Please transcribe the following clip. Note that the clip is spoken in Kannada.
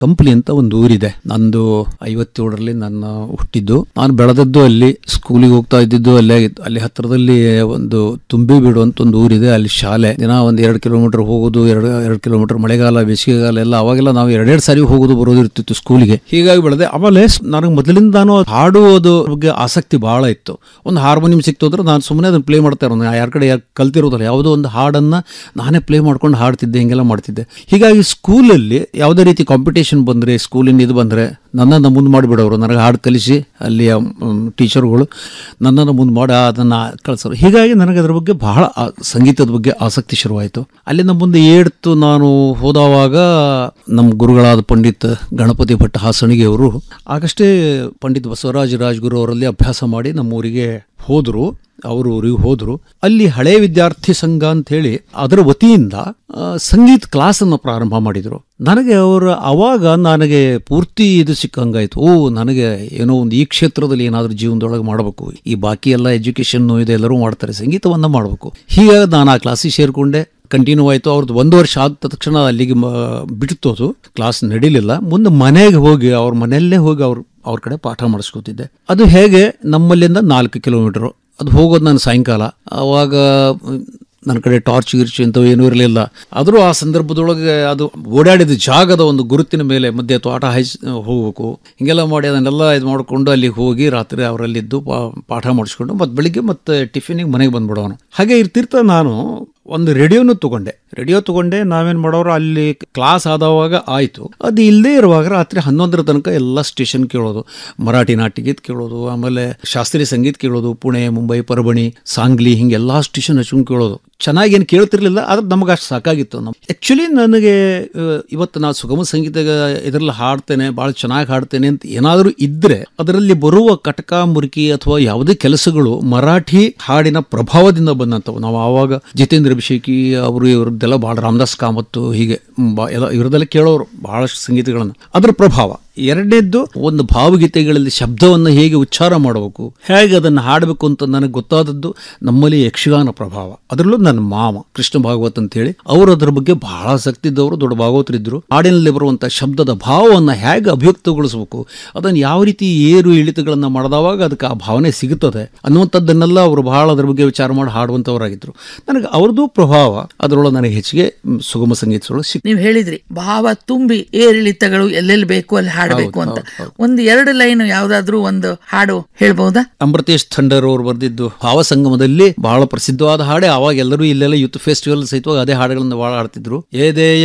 ಕಂಪ್ಲಿ ಅಂತ ಒಂದು ಊರಿದೆ. ನಂದು 57ರಲ್ಲಿ ನನ್ನ ಹುಟ್ಟಿದ್ದು. ನಾನು ಬೆಳೆದದ್ದು ಅಲ್ಲಿ, ಸ್ಕೂಲಿಗೆ ಹೋಗ್ತಾ ಇದ್ದಿದ್ದು ಅಲ್ಲೇ. ಅಲ್ಲಿ ಹತ್ತಿರದಲ್ಲಿ ಒಂದು ತುಂಬಿ ಬೀಡು ಅಂತ ಒಂದು ಊರಿದೆ, ಅಲ್ಲಿ ಶಾಲೆ. ದಿನ ಒಂದು 2 ಕಿಲೋಮೀಟರ್ ಹೋಗೋದು, 2 ಕಿಲೋಮೀಟರ್ ಮಳೆಗಾಲ ಬೇಸಿಗೆಗಾಲ ಎಲ್ಲ. ಅವಾಗೆಲ್ಲ ನಾವು 2 ಸಾರಿ ಹೋಗೋದು ಬರೋದು ಇರ್ತಿತ್ತು ಸ್ಕೂಲಿಗೆ. ಹೀಗಾಗಿ ಬೆಳೆದೆ. ಆಮೇಲೆ ನನಗೆ ಮೊದಲಿಂದಾನು ಹಾಡುವುದು ಬಗ್ಗೆ ಆಸಕ್ತಿ ಬಹಳ ಇತ್ತು. ಒಂದು ಹಾರ್ಮೋನಿಯಂ ಸಿಕ್ತೋದ್ರೆ ನಾನು ಸುಮ್ಮನೆ ಅದನ್ನು ಪ್ಲೇ ಮಾಡ್ತಾ ಇರೋದು. ಯಾರ ಕಡೆ ಕಲ್ತಿರೋದಿಲ್ಲ, ಯಾವುದೋ ಒಂದು ಹಾಡನ್ನ ನಾನೇ ಪ್ಲೇ ಮಾಡ್ಕೊಂಡು ಹಾಡ್ತಿದ್ದೆ, ಹಿಂಗೆಲ್ಲ ಮಾಡ್ತಿದ್ದೆ. ಹೀಗಾಗಿ ಸ್ಕೂಲಲ್ಲಿ ಯಾವುದೇ ರೀತಿ ಕಾಂಪಿಟೇಷನ್ ಬಂದರೆ, ಸ್ಕೂಲಿಂದ ಇದು ಬಂದರೆ ನನ್ನನ್ನು ಮುಂದೆ ಮಾಡಿಬಿಡೋರು. ನನಗೆ ಹಾಡು ಕಲಿಸಿ ಅಲ್ಲಿಯ ಟೀಚರ್ಗಳು ನನ್ನನ್ನು ಮುಂದೆ ಮಾಡಿ ಅದನ್ನು ಕಳಿಸೋರು. ಹೀಗಾಗಿ ನನಗೆ ಅದರ ಬಗ್ಗೆ ಬಹಳ ಸಂಗೀತದ ಬಗ್ಗೆ ಆಸಕ್ತಿ ಶುರುವಾಯಿತು. ಅಲ್ಲಿಂದ ಮುಂದೆ ಏಡ್ತು. ನಾನು ಹೋದವಾಗ ನಮ್ಮ ಗುರುಗಳಾದ ಪಂಡಿತ್ ಗಣಪತಿ ಭಟ್ ಹಾಸಣಿಗೆ ಅವರು ಆಗಷ್ಟೇ ಪಂಡಿತ್ ಬಸವರಾಜ ರಾಜ್ಗುರು ಅವರಲ್ಲಿ ಅಭ್ಯಾಸ ಮಾಡಿ ನಮ್ಮೂರಿಗೆ ಹೋದರು. ಅವರು ಊರಿಗೆ ಹೋದರು. ಅಲ್ಲಿ ಹಳೆ ವಿದ್ಯಾರ್ಥಿ ಸಂಘ ಅಂತ ಹೇಳಿ ಅದರ ವತಿಯಿಂದ ಸಂಗೀತ ಕ್ಲಾಸನ್ನು ಪ್ರಾರಂಭ ಮಾಡಿದರು. ನನಗೆ ಅವಾಗ ನನಗೆ ಪೂರ್ತಿ ಇದು ಸಿಕ್ಕಂಗಾಯ್ತು. ನನಗೆ ಏನೋ ಒಂದು ಈ ಕ್ಷೇತ್ರದಲ್ಲಿ ಏನಾದರೂ ಜೀವನದೊಳಗೆ ಮಾಡಬೇಕು. ಈ ಬಾಕಿ ಎಲ್ಲ ಎಜುಕೇಷನ್ನು ಇದೆ, ಎಲ್ಲರೂ ಮಾಡ್ತಾರೆ, ಸಂಗೀತವನ್ನು ಮಾಡಬೇಕು. ಹೀಗಾಗಿ ನಾನು ಆ ಕ್ಲಾಸಿಗೆ ಸೇರಿಕೊಂಡೆ. ಕಂಟಿನ್ಯೂ ಆಯಿತು. ಅವ್ರದ್ದು 1 ವರ್ಷ ಆದ ತಕ್ಷಣ ಅಲ್ಲಿಗೆ ಬಿಡ್ತೋದು, ಕ್ಲಾಸ್ ನಡೀಲಿಲ್ಲ. ಮುಂದೆ ಮನೆಗೆ ಹೋಗಿ ಅವ್ರ ಮನೆಯಲ್ಲೇ ಹೋಗಿ ಅವ್ರ ಕಡೆ ಪಾಠ ಮಾಡಿಸ್ಕೋತಿದ್ದೆ. ಅದು ಹೇಗೆ ನಮ್ಮಲ್ಲಿಂದ 4 ಕಿಲೋಮೀಟರು. ಅದು ಹೋಗೋದು ನಾನು ಸಾಯಂಕಾಲ. ಆವಾಗ ನನ್ನ ಕಡೆ ಟಾರ್ಚ್ ಗಿರ್ಚಿ ಅಂತೂ ಏನೂ ಇರಲಿಲ್ಲ. ಆದರೂ ಆ ಸಂದರ್ಭದೊಳಗೆ ಅದು ಓಡಾಡಿದ ಜಾಗದ ಒಂದು ಗುರುತಿನ ಮೇಲೆ ಮಧ್ಯೆ ತೋಟ ಹೋಗ್ಬೇಕು. ಹಿಂಗೆಲ್ಲ ಮಾಡಿ ಅದನ್ನೆಲ್ಲ ಇದು ಮಾಡಿಕೊಂಡು ಅಲ್ಲಿಗೆ ಹೋಗಿ ರಾತ್ರಿ ಅವರಲ್ಲಿದ್ದು ಪಾಠ ಮಾಡಿಸ್ಕೊಂಡು ಮತ್ತೆ ಬೆಳಿಗ್ಗೆ ಮತ್ತೆ ಟಿಫಿನಿಗೆ ಮನೆಗೆ ಬಂದ್ಬಿಡೋನು. ಹಾಗೆ ಇರ್ತಿರ್ತ ನಾನು ಒಂದು ರೇಡಿಯೋ ತಗೊಂಡೆ. ನಾವೇನು ಮಾಡೋರು, ಅಲ್ಲಿ ಕ್ಲಾಸ್ ಆದವಾಗ ಆಯಿತು. ಅದು ಇಲ್ಲದೇ ಇರುವಾಗ ರಾತ್ರಿ 11ರ ತನಕ ಎಲ್ಲ ಸ್ಟೇಷನ್ ಕೇಳೋದು. ಮರಾಠಿ ನಾಟ್ಯಗೀತ ಕೇಳೋದು, ಆಮೇಲೆ ಶಾಸ್ತ್ರೀಯ ಸಂಗೀತ ಕೇಳೋದು. ಪುಣೆ, ಮುಂಬೈ, ಪರಬಣಿ, ಸಾಂಗ್ಲಿ ಹಿಂಗೆಲ್ಲ ಸ್ಟೇಷನ್ ಹಚ್ಕೊಂಡು ಕೇಳೋದು. ಚೆನ್ನಾಗೇನು ಕೇಳ್ತಿರ್ಲಿಲ್ಲ, ಆದ್ರೆ ನಮಗೆ ಅಷ್ಟು ಸಾಕಾಗಿತ್ತು. ಆ್ಯಕ್ಚುಲಿ ನನಗೆ ಇವತ್ತು ನಾನು ಸುಗಮ ಸಂಗೀತ ಇದರಲ್ಲಿ ಹಾಡ್ತೇನೆ, ಭಾಳ ಚೆನ್ನಾಗಿ ಹಾಡ್ತೇನೆ ಅಂತ ಏನಾದರೂ ಇದ್ದರೆ ಅದರಲ್ಲಿ ಬರುವ ಕಟಕ ಮುರುಕಿ ಅಥವಾ ಯಾವುದೇ ಕೆಲಸಗಳು ಮರಾಠಿ ಹಾಡಿನ ಪ್ರಭಾವದಿಂದ ಬಂದಂಥವು. ನಾವು ಆವಾಗ ಜಿತೇಂದ್ರ ಅಭಿಷೇಕಿ ಅವರು ಇವ್ರದ್ದೆಲ್ಲ ಭಾಳ, ರಾಮದಾಸ್ ಕಾಮತ್ತು, ಹೀಗೆ ಎಲ್ಲ ಇವ್ರದ್ದೆಲ್ಲ ಕೇಳೋರು ಬಹಳಷ್ಟು ಸಂಗೀತಗಳನ್ನು. ಅದರ ಪ್ರಭಾವ. ಎರಡನೇದ್ದು, ಒಂದು ಭಾವಗೀತೆಗಳಲ್ಲಿ ಶಬ್ದವನ್ನು ಹೇಗೆ ಉಚ್ಚಾರ ಮಾಡಬೇಕು, ಹೇಗೆ ಅದನ್ನು ಹಾಡಬೇಕು ಅಂತ ನನಗೆ ಗೊತ್ತಾದದ್ದು ನಮ್ಮಲ್ಲಿ ಯಕ್ಷಗಾನ ಪ್ರಭಾವ. ಅದರಲ್ಲೂ ನನ್ನ ಮಾಮ ಕೃಷ್ಣ ಭಾಗವತ್ ಅಂತ ಹೇಳಿ ಅವರು ಅದರ ಬಗ್ಗೆ ಬಹಳ ಆಸಕ್ತಿ ಇದ್ದವರು, ದೊಡ್ಡ ಭಾಗವತರಿದ್ದರು. ಹಾಡಿನಲ್ಲಿ ಬರುವಂತಹ ಶಬ್ದದ ಭಾವವನ್ನು ಹೇಗೆ ಅಭಿವ್ಯಕ್ತಗೊಳಿಸಬೇಕು, ಅದನ್ನು ಯಾವ ರೀತಿ ಏರು ಇಳಿತಗಳನ್ನು ಮಾಡಿದವಾಗ ಅದಕ್ಕೆ ಆ ಭಾವನೆ ಸಿಗುತ್ತದೆ ಅನ್ನುವಂಥದ್ದನ್ನೆಲ್ಲ ಅವರು ಬಹಳ ಅದರ ಬಗ್ಗೆ ವಿಚಾರ ಮಾಡಿ ಹಾಡುವಂಥವರಾಗಿದ್ದರು. ನನಗೆ ಅವ್ರದ್ದು ಪ್ರಭಾವ ಅದರೊಳಗೆ ನನಗೆ ಹೆಚ್ಚಿಗೆ ಸುಗಮ ಸಂಗೀತದೊಳಗೆ ಸಿಕ್ತು. ನೀವು ಹೇಳಿದ್ರಿ ಭಾವ ತುಂಬಿ ಏರಿಳಿತಗಳು ಎಲ್ಲೆಲ್ಲಿ ಬೇಕು ಅಲ್ಲಿ ಹಾಡಬೇಕು ಅಂತ. 1-2 ಲೈನ್ ಯಾವ್ದಾದ್ರು ಒಂದು ಹಾಡು ಹೇಳ್ಬಹುದಾ? ಅಮೃತೇಶ್ ಥಂಡರ್ ಅವರು ಬರೆದಿದ್ದು ಭಾವ ಸಂಗಮದಲ್ಲಿ ಬಹಳ ಪ್ರಸಿದ್ಧವಾದ ಹಾಡೆ. ಅವಾಗ ಎಲ್ಲರೂ ಇಲ್ಲೆಲ್ಲ ಯೂತ್ ಫೆಸ್ಟಿವಲ್ ಸಹಿತವಾಗಿ ಅದೇ ಹಾಡುಗಳನ್ನು ಬಹಳ ಹಾಡ್ತಿದ್ರು.